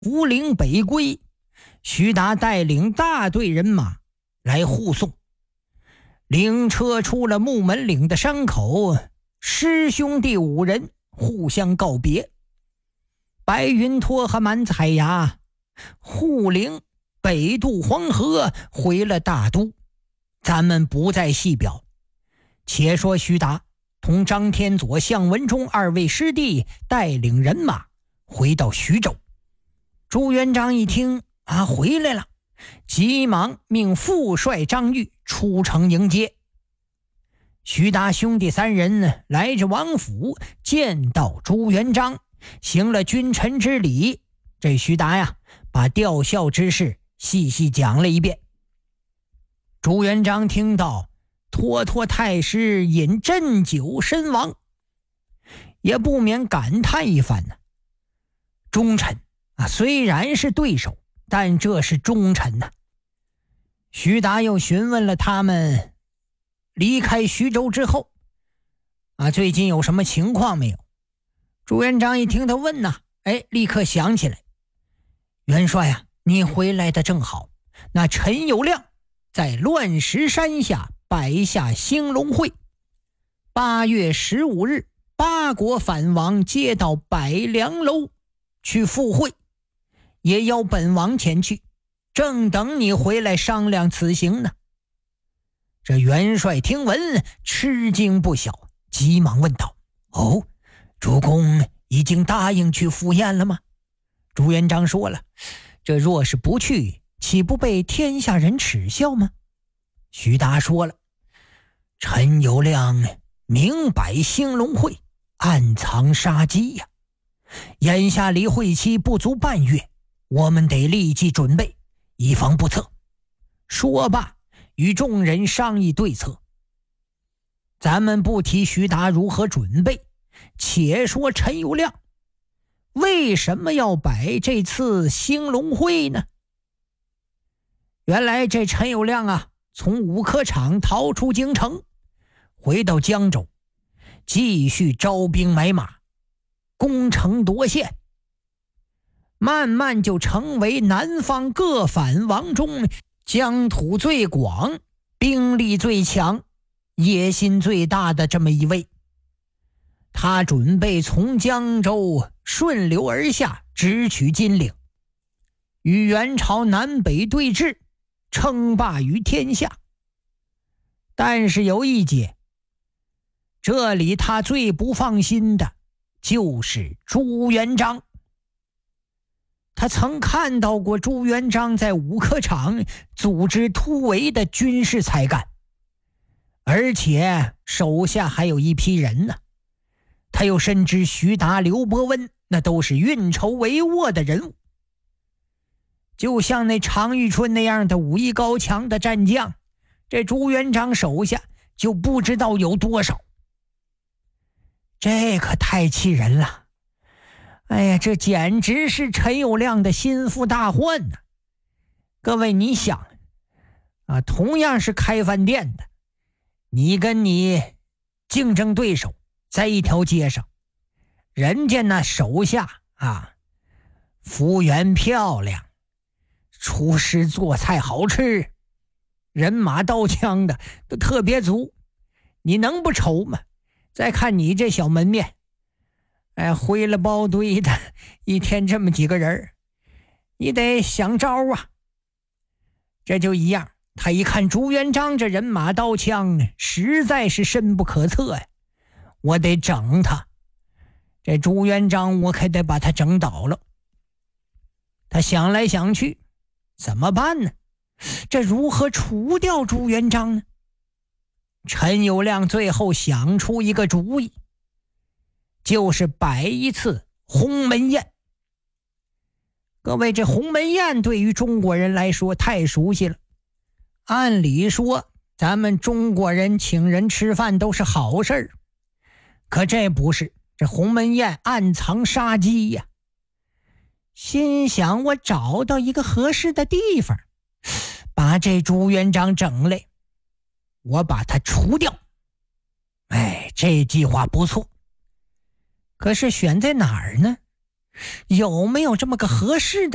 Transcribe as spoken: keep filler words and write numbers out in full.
吴陵北归，徐达带领大队人马来护送。灵车出了木门岭的山口，师兄弟五人互相告别。白云托和满彩牙护灵北渡黄河，回了大都，咱们不再细表。且说徐达同张天佐、向文忠二位师弟带领人马回到徐州。朱元璋一听啊，回来了，急忙命副帅张玉出城迎接。徐达兄弟三人来至王府，见到朱元璋，行了君臣之礼。这徐达呀，把吊孝之事细细讲了一遍。朱元璋听到托托太师饮鸩酒身亡，也不免感叹一番呢。忠臣啊，虽然是对手，但这是忠臣呐。徐达又询问了他们离开徐州之后啊，最近有什么情况没有？朱元璋一听他问呐，哎，立刻想起来，元帅啊，你回来的正好。那陈友谅在乱石山下摆下兴隆会，八月十五日，八国藩王皆到百梁楼去赴会，也邀本王前去，正等你回来商量此行呢。这元帅听闻吃惊不小，急忙问道：哦，主公已经答应去赴宴了吗？朱元璋说了，这若是不去，岂不被天下人耻笑吗？徐达说了，陈友谅明摆兴隆会，暗藏杀机呀、啊！眼下离会期不足半月，我们得立即准备，以防不测。说罢，与众人商议对策。咱们不提徐达如何准备，且说陈友谅为什么要摆这次兴隆会呢？原来这陈友谅啊，从五科场逃出京城，回到江州，继续招兵买马，攻城夺县，慢慢就成为南方各藩王中疆土最广、兵力最强、野心最大的这么一位。他准备从江州顺流而下，直取金陵，与元朝南北对峙，称霸于天下。但是有一节，这里他最不放心的就是朱元璋。他曾看到过朱元璋在五科场组织突围的军事才干，而且手下还有一批人呢。他又深知徐达、刘伯温那都是运筹帷幄的人物，就像那常遇春那样的武艺高强的战将，这朱元璋手下就不知道有多少。这可太气人了！哎呀，这简直是陈友谅的心腹大患呢、啊！各位，你想啊，同样是开饭店的，你跟你竞争对手在一条街上，人家那手下啊，服务员漂亮，厨师做菜好吃，人马刀枪的都特别足，你能不愁吗？再看你这小门面，哎，灰了包堆的，一天这么几个人，你得想招啊。这就一样，他一看朱元璋这人马刀枪实在是深不可测呀，我得整他。这朱元璋我可得把他整倒了。他想来想去，怎么办呢？这如何除掉朱元璋呢？陈友谅最后想出一个主意，就是摆一次鸿门宴。各位，这鸿门宴对于中国人来说太熟悉了。按理说咱们中国人请人吃饭都是好事儿，可这不是，这鸿门宴暗藏杀机呀。心想，我找到一个合适的地方，把这朱元璋整来，我把他除掉。哎，这计划不错。可是选在哪儿呢？有没有这么个合适的